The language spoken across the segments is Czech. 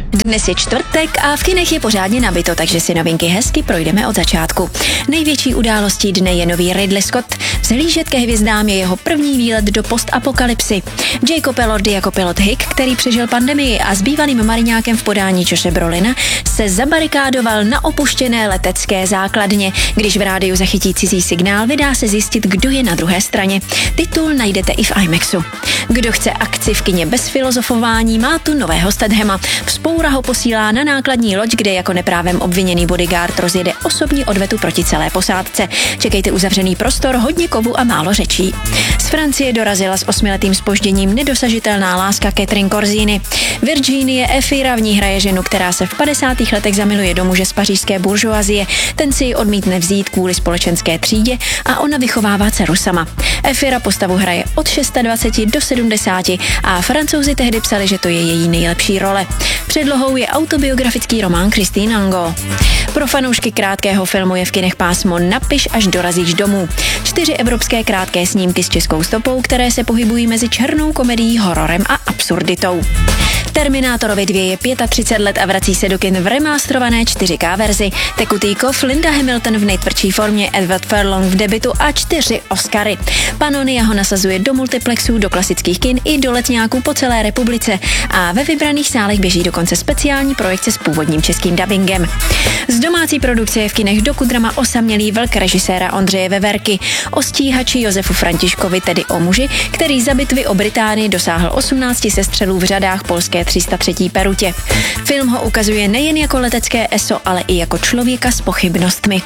Dnes je čtvrtek a v kinech je pořádně nabito, takže si novinky hezky projdeme od začátku. Největší událostí dne je nový Ridley Scott. Vzhlížet ke hvězdám je jeho první výlet do postapokalypsy. Jacob Elordi jako pilot Hick, který přežil pandemii a s bývalým mariňákem v podání Joshe Brolina, se zabarikádoval na opuštěné letecké základně. Když v rádiu zachytí cizí signál, vydá se zjistit, kdo je na druhé straně. Titul najdete i v IMAXu. Kdo chce akci v kině bez filozofování, má tu nového Stathama. Vzpoura ho posílá na nákladní loď, kde jako neprávem obviněný bodyguard rozjede osobní odvetu proti celé posádce. Čekejte uzavřený prostor, hodně kovu a málo řečí. Z Francie dorazila s 8letým zpožděním nedosažitelná láska Catherine Corzini. Virginie Efira v ní hraje ženu, která se v 50. letech zamiluje do muže z pařížské buržoazie. Ten si ji odmítne vzít kvůli společenské třídě a ona vychovává dceru sama. Efira postavu hraje od 26 do 70 a Francouzi tehdy psali, že to je její nejlepší role. Předlohou je autobiografický román Christine Angot. Pro fanoušky krátkého filmu je v kinech pásmo Napiš, až dorazíš domů. 4 evropské krátké snímky s českou stopou, které se pohybují mezi černou komedií, hororem a absurditou. Terminátorovi 2 je 35 let a vrací se do kin v remasterované 4K verzi. Tekutý kov, Linda Hamilton v nejtvrdší formě, Edward Furlong v debutu a 4 Oscary. Panonia ho nasazuje do multiplexů, do klasických kin i do letňáků po celé republice a ve vybraných sálech běží dokonce speciální projekce s původním českým dabingem. Z domácí produkce je v kinech dokudrama Osamělý vlk režiséra Ondřeje Veverky o stíhači Josefu Františkovi, tedy o muži, který za bitvy o Británii dosáhl 18 sestřelů v řadách polské 303. perutě. Film ho ukazuje nejen jako letecké eso, ale i jako člověka s pochybnostmi.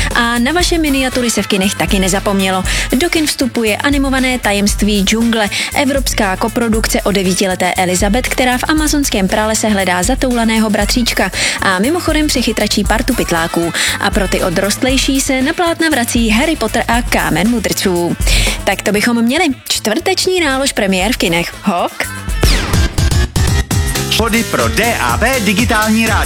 A na vaše miniatury se v kinech taky nezapomnělo. Do kin vstupuje animované Tajemství džungle, evropská koprodukce o 9leté Elizabeth, která v amazonském pralese hledá zatoulaného bratříčka a mimochodem přichytračí partu pytláků. A pro ty odrostlejší se na plátna vrací Harry Potter a Kámen mudrců. Tak to bychom měli. Čtvrteční nálož premiér v kinech. Hok! Body pro DAB digitální rádio.